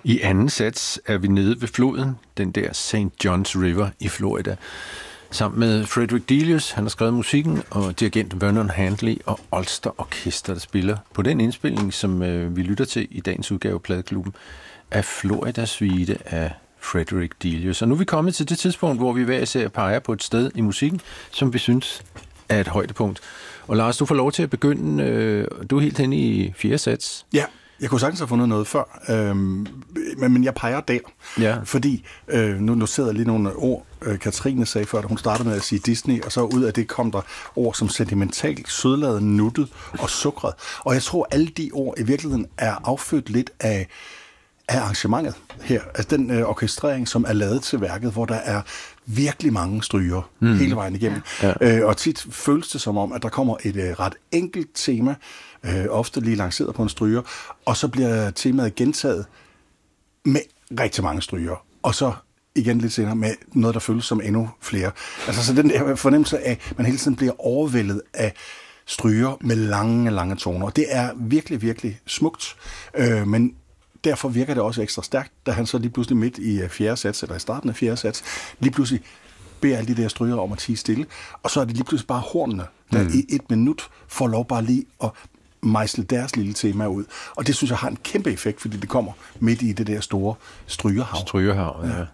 I anden sats er vi nede ved floden, den der St. John's River i Florida, sammen med Frederick Delius, han har skrevet musikken, og dirigent Vernon Handley og Ulster Orkester, der spiller på den indspilning, som vi lytter til i dagens udgave af Pladeklubben, af Florida Suite af Frederick Delius. Og nu er vi kommet til det tidspunkt, hvor vi hver især peger på et sted i musikken, som vi synes er et højdepunkt. Og Lars, du får lov til at begynde. Du er helt henne i 4. sats. Ja, jeg kunne sagtens have fundet noget før, men jeg peger der. Ja. Fordi, nu sidder lige nogle ord, Katrine sagde før, da hun startede med at sige Disney, og så ud af det kom der ord som sentimentalt, sødladet, nuttet og sukkret. Og jeg tror, alle de ord i virkeligheden er affødt lidt af arrangementet her. Altså den orkestrering, som er lavet til værket, hvor der er virkelig mange stryger hele vejen igennem. Ja. Og tit føles det som om, at der kommer et ret enkelt tema, ofte lige lanceret på en stryger, og så bliver temaet gentaget med rigtig mange stryger. Og så igen lidt senere med noget, der føles som endnu flere. Altså så den der fornemmelse af, at man hele tiden bliver overvældet af stryger med lange, lange toner. Det er virkelig, virkelig smukt, men derfor virker det også ekstra stærkt, da han så lige pludselig midt i 4. sats, eller i starten af 4. sats, lige pludselig beder alle de der stryger om at tie stille, og så er det lige pludselig bare hornene, der i 1 minut får lov bare lige at mejsle deres lille tema ud. Og det synes jeg har en kæmpe effekt, fordi det kommer midt i det der store strygerhav. Strygerhav, ja.